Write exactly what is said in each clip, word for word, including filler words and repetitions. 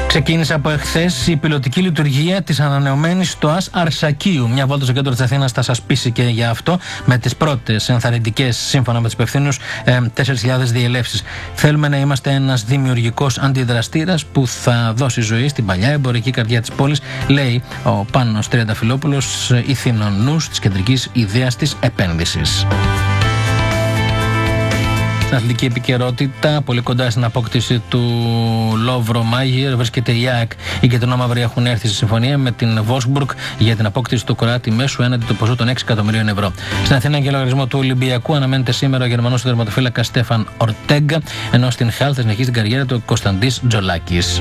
Ξεκίνησε από εχθές η πιλωτική λειτουργία της ανανεωμένης ΤΟΑΣ Αρσακίου. Μια βόλτα στο κέντρο της Αθήνας θα σας πείσει και για αυτό, με τις πρώτες ενθαρρυντικές, σύμφωνα με τους υπευθύνους, τέσσερις χιλιάδες διελεύσεις. Θέλουμε να είμαστε ένας δημιουργικός αντιδραστήρας που θα δώσει ζωή στην παλιά εμπορική καρδιά της πόλης, λέει ο Πάνος Τριανταφυλόπουλος, ηθήνων νους της κεντρικής ιδέας της επένδυσης. Στην αθλητική επικαιρότητα, πολύ κοντά στην απόκτηση του Λόβρο Μάγιερ, βρίσκεται η ΑΕΚ. Οι κεντρονόμαυροι έχουν έρθει σε συμφωνία με την Βόσμπουργκ για την απόκτηση του Κροάτη μέσου έναντι του ποσού των έξι εκατομμυρίων ευρώ. Στην Αθήνα, για λογαριασμό του Ολυμπιακού, αναμένεται σήμερα ο Γερμανός τερματοφύλακας Στέφαν Ορτέγκα, ενώ στην Χαλ θα συνεχίσει την καριέρα του Κωνσταντής Τζολάκης.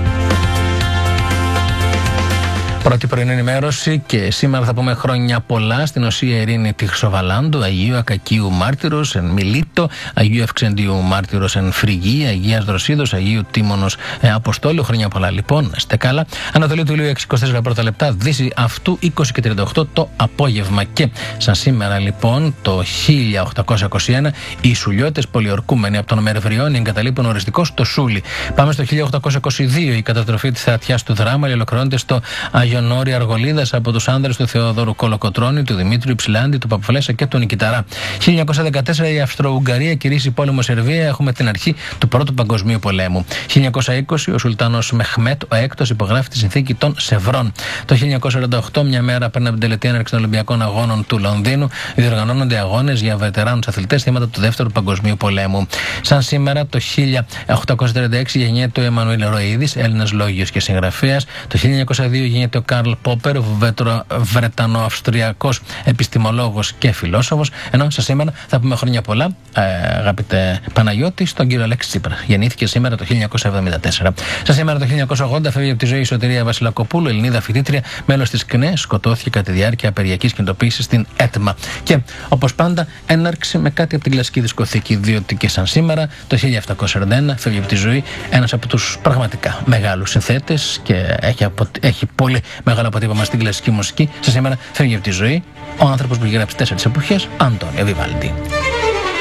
Πρώτη πρωινή ενημέρωση και σήμερα θα πούμε χρόνια πολλά στην Οσία Ειρήνη τη Χρυσοβαλάντου, Αγίου Ακακίου Μάρτυρος εν Μιλίτο, Αγίου Ευξεντίου Μάρτυρος εν Φρυγή, Αγίας Δροσίδος, Αγίου Τίμωνος ε, Αποστόλου. Χρόνια πολλά λοιπόν, είστε καλά. Ανατολή του Ηλίου έξι και είκοσι τέσσερα πρώτα λεπτά, Δύση αυτού είκοσι και τριάντα οκτώ το απόγευμα. Και σαν σήμερα λοιπόν το χίλια οκτακόσια είκοσι ένα οι Σουλιώτες, πολιορκούμενοι από τον Μερβριόνι, εγκαταλείπουν οριστικώς το Σούλι. Πάμε στο χίλια οκτακόσια είκοσι δύο, η καταστροφή της θεατιάς του Δράμα ολοκληρώνεται στο Αγιονόρι Αργολίδας από τους άνδρες του Θεοδόρου Κολοκοτρώνη, του Δημήτριου Υψηλάντη, του Παπαφλέσσα και του Νικηταρά. χίλια εννιακόσια δεκατέσσερα η Αυστρο-Ουγγαρία κηρύσσει πόλεμο Σερβία. Έχουμε την αρχή του Πρώτου Παγκοσμίου Πολέμου. χίλια εννιακόσια είκοσι ο Σουλτάνος Μεχμέτ ο Έκτος υπογράφει τη συνθήκη των Σευρών. Το χίλια εννιακόσια σαράντα οκτώ, μια μέρα πριν από την τελετή έναρξη των Ολυμπιακών Αγώνων του Λονδίνου, διοργανώνονται αγώνες για βετεράνους αθλητές θύματα του Δεύτερου Παγκοσμίου Πολέμου. Σαν σήμερα το χίλια οκτακόσια τριάντα έξι γεννιέται ο Εμμανουήλ Ροΐδης, Έλληνας λόγιος και συγγραφέας. Το χίλια εννιακόσια δύο γεννιέται ο Καρλ Πόπερ, Βρετανο-Αυστριακός επιστημολόγος και φιλόσοφος. Ενώ σε σήμερα θα πούμε χρόνια πολλά, ε, αγαπητέ Παναγιώτη, στον κύριο Αλέξη Τσίπρα. Γεννήθηκε σήμερα το χίλια εννιακόσια εβδομήντα τέσσερα. Σε σήμερα το χίλια εννιακόσια ογδόντα φεύγει από τη ζωή η Σωτηρία Βασιλακοπούλου, Ελληνίδα φοιτήτρια, μέλος της ΚΝΕ, σκοτώθηκε κατά τη διάρκεια απεργιακής κινητοποίησης στην ΕΤΜΑ. Και όπως πάντα, έναρξη με κάτι από την κλασική δισκοθήκη, διότι και σαν σήμερα το χίλια επτακόσια σαράντα ένα φεύγει από τη ζωή ένας από τους πραγματικά μεγάλους συνθέτες και έχει, απο... έχει πολύ μεγάλο αποτύπωμα στην κλασική μουσική. Σε σήμερα φεύγει από τη ζωή ο άνθρωπος που έχει γράψει τέσσερις εποχές, Αντώνιο Βιβάλντι.